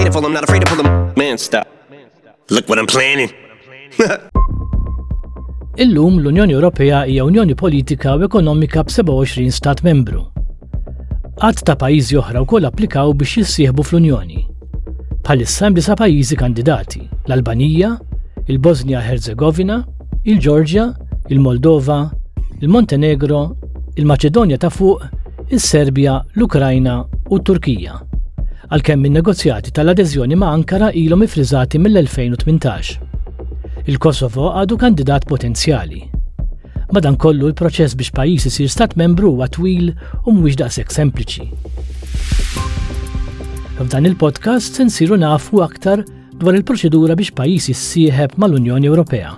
careful, I'm not afraid to pull them. Man, stop. Look what I'm planning. Illum l-Unjoni Ewropea hija Unjoni Politika u Ekonomika b'27 stat membru. Għadd ta' pajjiżi oħra wkoll applikaw biex jissieħbu fl-Unjoni. Bħalissa hemm 9 pajjiżi kandidati: l-Albanija, il-Bosnia Herzegovina, il-Ġorġja, il-Moldova, il-Montenegro, il-Maċedonja ta' fuq, is-Serbja, l-Ukrajna u t-Turkija. Għalkemm in-negozjati tal-adeżjoni ma' Ankara ilhom ifriżati mill-2018. Il-Kosovo għadu kandidat potenzjali. Madankollu l-proċess biex pajjiż isir stat membru huwa twil u mhuwiex daqshekk sempliċi. F'dan il-podcast se nsiru nafu aktar dwar il-proċedura biex pajjiż jissieħeb mal-Unjoni Ewropea.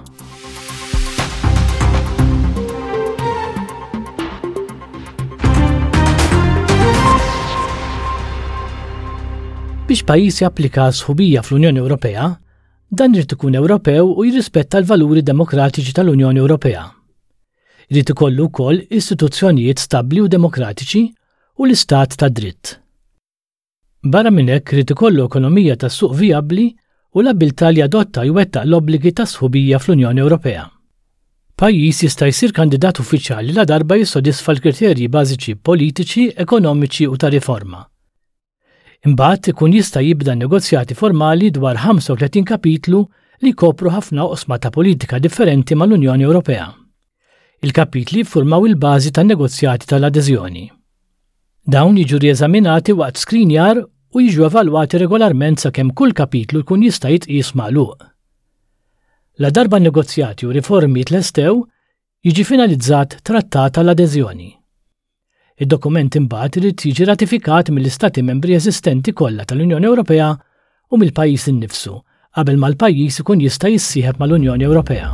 Biex pajjiż japplika sħubija fl-Unjoni Ewropea, dan irid ikun Ewropew u jirrispetta l-valuri demokratiċi tal-Unjoni Ewropea. Irid ikollu wkoll istituzzjonijiet stabbli u demokratiċi u l-istat ta' dritt. Barra minn hekk irid ikollu ekonomija tas-suq vijabbli u l-abilità li adotta jwettaq l-obbligi ta' sħubija fl-Unjoni Ewropea. Pajjiż jista' jsir kandidat uffiċjali la darba jissodisfa l-kriterji bażiċi politiċi, ekonomiċi u ta' riforma. Imbagħad ikun jista' jibda negozjati formali dwar 35 kapitlu li jkopru ħafna oqsma ta' politika differenti mal-Unjoni Ewropea. Il-kapitli ffurmaw il-bażi tan-negozjati tal-adeżjoni. Dawn jiġu rieżaminati waqt skrinjar u jiġu evalwati regolarment sakemm kull kapitlu jkun jista' jitqies magħluq. La darba negozjati u riformi tlestew, jiġi finalizzat trattat tal-adeżjoni. Id-dokument imbagħad irid jiġi ratifikat mill-istati membri eżistenti kollha tal-Unjoni Ewropea u mill-pajjiż innifsu qabel ma l-pajjiż ikun jista' jissieħeb mal-Unjoni Ewropea.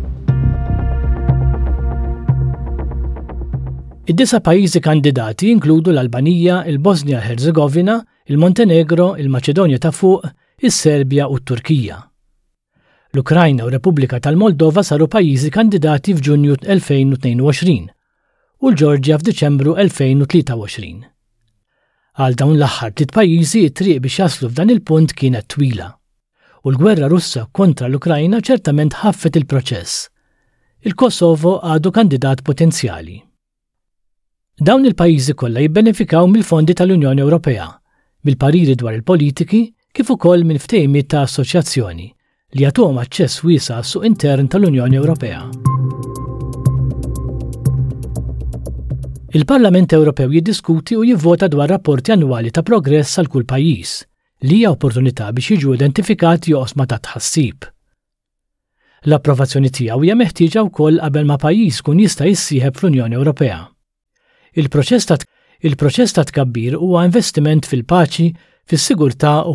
Id-9 pajjiżi kandidati jinkludu l-Albanija, il-Bosnia Herzegovina, il-Montenegro, il-Maċedonja ta' fuq, is-Serbja u t-Turkija. L-Ukrajna u Repubblika tal-Moldova saru pajjiżi kandidati f'Ġunju 2022 u l-Ġorġja f'Diċembru 2023. Għal dawn l-aħħar 3 pajjiżi it-triq biex jaslu f'dan il-punt kienet twila, u l-gwerra Russa kontra l-Ukrajna ċertament ħaffet il-proċess. Il-Kosovo għadu kandidat potenzjali. Dawn il-pajjiżi kollha jibbenefikaw mill-fondi tal-Unjoni Ewropea, bil-pariri dwar il-politiki kif ukoll minn ftehimiet ta' assoċjazzjoni li jagħtuhom aċċess wiesa' għas-suq intern tal-Unjoni Ewropea. Il-Parlament Ewropew jiddiskuti u jivvota dwar rapporti annwali ta' progress għal kull pajjiż li hija opportunità biex jiġu identifikati oqsma ta' tħassib. L-approvazzjoni tiegħu hija meħtieġa wkoll qabel ma pajjiż kun jista' jissieħeb fl-Unjoni Ewropea. Il-proċess ta' tkabbir huwa investiment fil-paċi, fis-sigurtà u